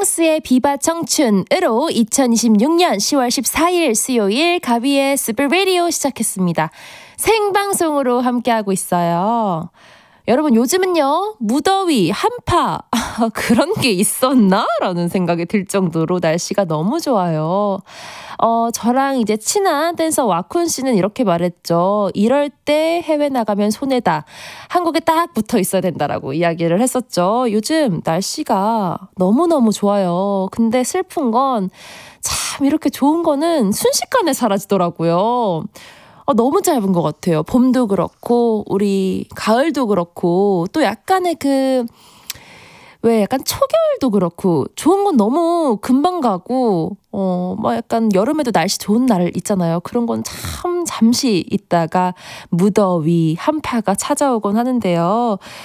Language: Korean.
빅보스의 비바 청춘으로 2026년 10월 14일 수요일 가비의 스페 라디오 시작했습니다. 생방송으로 함께하고 있어요. 여러분 요즘은요 무더위, 한파 그런 게 있었나? 라는 생각이 들 정도로 날씨가 너무 좋아요. 저랑 이제 친한 댄서 와쿤 씨는 이렇게 말했죠. 이럴 때 해외 나가면 손해다. 한국에 딱 붙어 있어야 된다라고 이야기를 했었죠. 요즘 날씨가 너무너무 좋아요. 근데 슬픈 건 참 이렇게 좋은 거는 순식간에 사라지더라고요. 너무 짧은 것 같아요. 봄도 그렇고 우리 가을도 그렇고 또 약간의 왜 약간 초겨울도 그렇고 좋은 건 너무 금방 가고 약간 여름에도 날씨 좋은 날 있잖아요. 그런 건 참 잠시 있다가 무더위, 한파가 찾아오곤 하는데요.